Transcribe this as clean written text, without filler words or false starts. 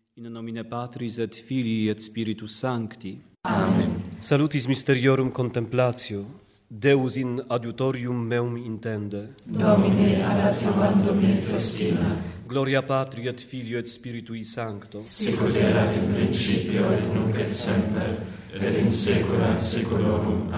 In nomine Patris et Filii et Spiritus Sancti. Amen. Salutis Mysteriorum Contemplatio, Deus in adiutorium meum intende. Domine ad adiuvandum me festina. Gloria Patri et Filio et Spiritui Sancto. Sicut erat in principio et nunc et semper, et in saecula saeculorum.